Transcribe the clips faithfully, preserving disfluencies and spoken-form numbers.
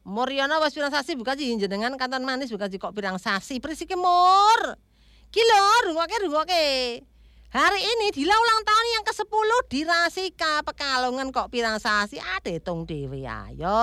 Muryono wis pirang sasi buka ji jenengan kanton manis buka ji kok pirang sasi berisike mur. Ki lho rungokke rungokke. Hari ini Dila ulang tahun yang kesepuluh di Rasika Pekalongan kok pirang sasi ade tong dhewe ayo.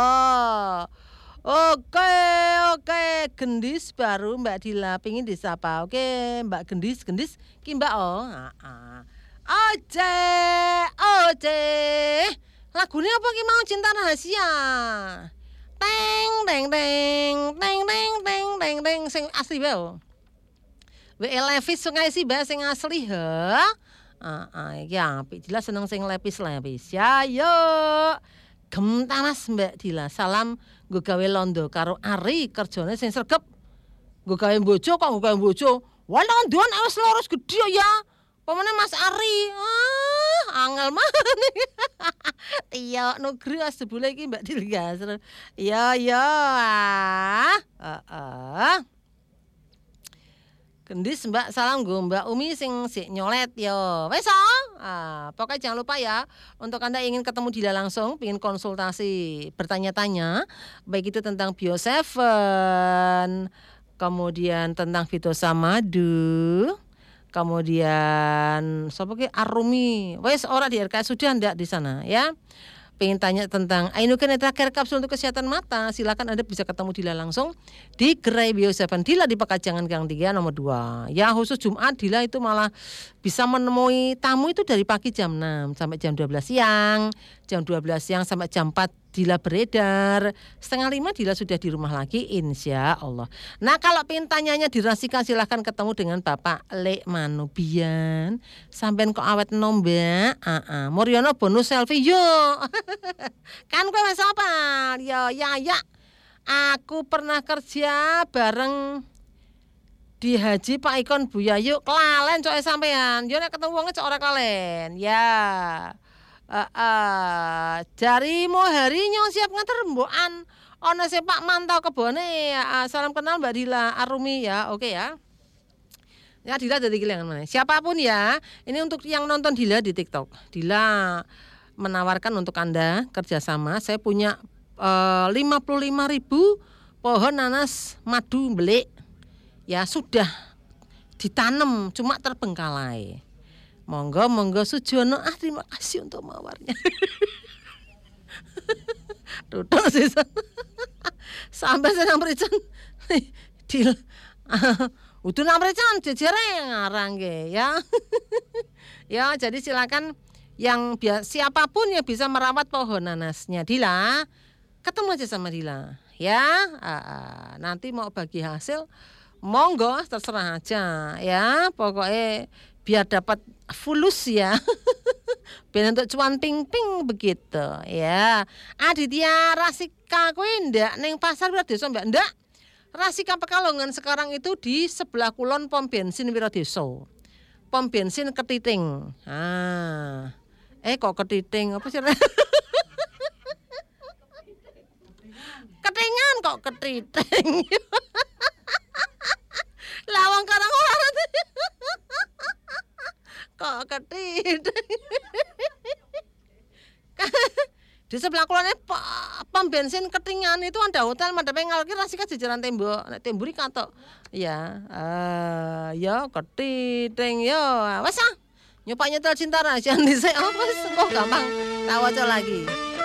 Oke oke gendis baru Mbak Dila pingin disapa. Oke Mbak gendis gendis ki Mbak oh. Heeh. Oce oce. Lagune apa ki mau cinta rahasia? Teng teng teng teng teng teng teng teng sing asli bae. W Levis sungai si bae sing asli ha. Heeh iki apik Dila seneng sing lepis-lepis. Ya yo. Gem tamas Mbak Dila. Salam nggo gawe londo karo Ari kerjane sing sregep. Nggo gawe bojo kok nggo gawe bojo. Wah london wis lurus gedhe ya. Pemene Mas Ari. Ah, angel maneh. Iya, Nugri as sebule iki Mbak Dila. Iya, iya. Heeh. Gendis Mbak salam nggo Mbak Umi sing sik nyolet yo. Wes ah, pokoknya jangan lupa ya untuk Anda ingin ketemu Dila langsung, ingin konsultasi, bertanya-tanya baik itu tentang Bio tujuh, kemudian tentang Fitosamadu, kemudian sapa ki Arumi. Wes ora di R K S sudah ndak di sana ya. Pengen tanya tentang Ainuken Netra Care Capsule untuk kesehatan mata, silakan Anda bisa ketemu Dila langsung di Gerai Bio tujuh Dila di Pekajangan Gang tiga nomor dua. Ya khusus Jumat Dila itu malah bisa menemui tamu itu dari pagi jam enam sampai jam dua belas siang, jam dua belas siang sampai jam empat Dila beredar, setengah lima Dila sudah di rumah lagi insya Allah. Nah kalau pengen tanyanya di Rasika silahkan ketemu dengan Bapak Lek Manubian. Sampean kok awet nombak, uh-uh. Muryono bonus selfie yuk. Kan kowe wis apa? Ya ya ya. Aku pernah kerja bareng di Haji Pak Ikon Buyayu kelalen coke sampean. Yo nek ketemu wonge cok ora kelalen. Ya. Uh, uh, jarimu harinya siap nganter rembukan ono sepak mantau kebone uh, salam kenal Mbak Dila Arumi ya oke okay, ya ya Dila dari kelingan mana siapapun ya ini untuk yang nonton Dila di TikTok Dila menawarkan untuk Anda kerjasama saya punya uh, lima puluh lima ribu pohon nanas madu belik ya sudah ditanam cuma terbengkalai. Monggo monggo Sujono ah terima kasih untuk mawarnya. Duduk sih sampai saya namprican dil udah namprican jejere ngarang ge ya. Ya jadi silakan yang biasa siapapun yang bisa merawat pohon nanasnya Dila ketemu aja sama Dila ya. Aa, nanti mau bagi hasil monggo terserah aja ya pokoknya biar dapat fulus ya. Biar untuk cuan ping-ping begitu ya. Aditya Rasika kuwi ndak ning pasar Wiradesa Mbak ndak. Rasika Pekalongan sekarang itu di sebelah kulon pom bensin Wiradesa. Pom bensin Ketiting. Ah. Eh kok Ketiting apa sih? Ketingan kok Ketiting. Lawang karang ora. Kok Ketiting. Di sebelah kulone pom bensin Ketingan itu ada hotel madhepe ngalki Rasika jajaran tembok. Nek temburi katok. Ya, uh, ya Ketiting yo. Wes ah. Nyoba nyetel cinta rahasia dhisik. Oh wis kok gampang. Tak waca lagi.